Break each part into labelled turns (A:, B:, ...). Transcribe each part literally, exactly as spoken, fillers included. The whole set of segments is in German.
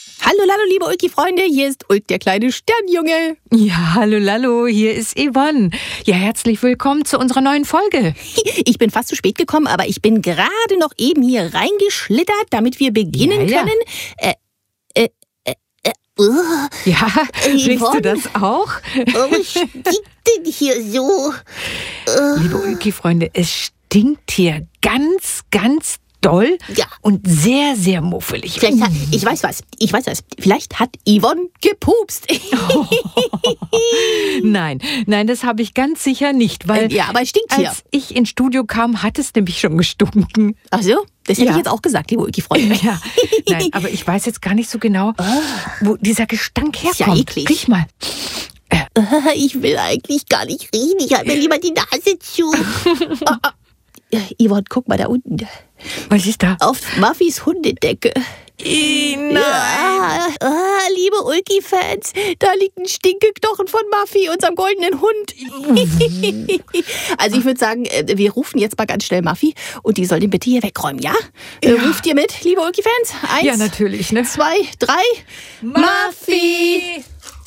A: Hallo, Lalo, liebe Ulki-Freunde, hier ist Ulk, der kleine Sternjunge.
B: Ja, hallo, Lalo, hier ist Yvonne. Ja, herzlich willkommen zu unserer neuen Folge.
A: Ich bin fast zu spät gekommen, aber ich bin gerade noch eben hier reingeschlittert, damit wir beginnen
B: ja, ja.
A: können. Äh, äh, äh, äh, uh,
B: ja, riechst du das auch?
A: Was stinkt denn hier so? Uh.
B: Liebe Ulki-Freunde, es stinkt hier ganz, ganz doll
A: ja.
B: und sehr, sehr muffelig.
A: Vielleicht hat, ich weiß was, ich weiß was. Vielleicht hat Yvonne gepupst.
B: Oh. Nein, nein, das habe ich ganz sicher nicht, weil
A: ja, aber es stinkt hier.
B: Als ich ins Studio kam, hat es nämlich schon gestunken.
A: Ach so? Das hätte
B: ja.
A: ich jetzt auch gesagt, liebe Ulki-Freunde.
B: Ja, nein, aber ich weiß jetzt gar nicht so genau, oh. wo dieser Gestank herkommt.
A: Ist ja eklig.
B: Riech mal.
A: Ich will eigentlich gar nicht riechen. Ich halte mir lieber die Nase zu. oh, oh. Yvonne, guck mal da unten.
B: Was ist da?
A: Auf Muffys Hundedecke.
B: I, nein.
A: Ja. Ah, liebe Ulki-Fans, da liegt ein Stinkeknochen von Muffy, unserem goldenen Hund. Also ich würde sagen, wir rufen jetzt mal ganz schnell Muffy und die soll den bitte hier wegräumen, ja? ja. Ruft ihr mit, liebe Ulki-Fans? Eins,
B: ja, natürlich, ne?
A: zwei, drei. Muffy!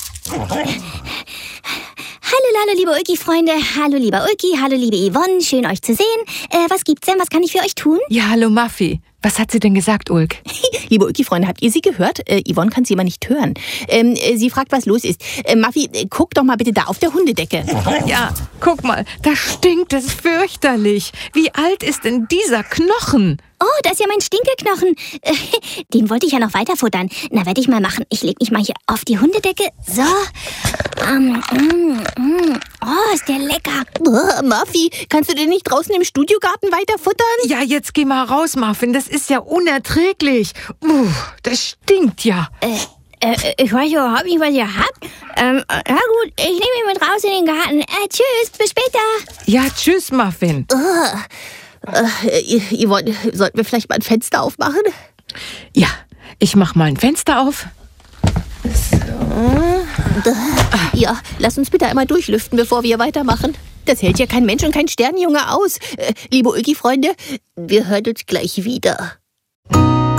C: Hallo, hallo, liebe Ulki-Freunde. Hallo, lieber Ulki. Hallo, liebe Yvonne. Schön, euch zu sehen. Äh, was gibt's denn? Was kann ich für euch tun?
B: Ja, hallo, Muffy. Was hat sie denn gesagt, Ulk?
A: Liebe Ulki-Freunde, habt ihr sie gehört? Äh, Yvonne kann sie immer nicht hören. Ähm, äh, sie fragt, was los ist. Äh, Muffy, äh, guck doch mal bitte da auf der Hundedecke.
B: Ja, guck mal, da stinkt es fürchterlich. Wie alt ist denn dieser Knochen?
C: Oh, das ist ja mein Stinkeknochen. Den wollte ich ja noch weiter futtern. Na, werde ich mal machen. Ich lege mich mal hier auf die Hundedecke. So. Um, mm, mm. Oh, ist der lecker.
A: Oh, Muffy, kannst du den nicht draußen im Studiogarten weiter futtern?
B: Ja, jetzt geh mal raus, Muffin. Das ist ja unerträglich. Uh, das stinkt ja.
C: Äh, äh, ich weiß überhaupt nicht, was ihr habt. Ähm, na gut, ich nehme ihn mit raus in den Garten. Äh, tschüss, bis später.
B: Ja, tschüss, Muffin.
A: Oh. Äh, Yvonne, sollten wir vielleicht mal ein Fenster aufmachen?
B: Ja, ich mach mal ein Fenster auf.
A: So. Ja, lass uns bitte einmal durchlüften, bevor wir weitermachen. Das hält ja kein Mensch und kein Sternjunge aus. Äh, liebe Ulki-Freunde, wir hören uns gleich wieder.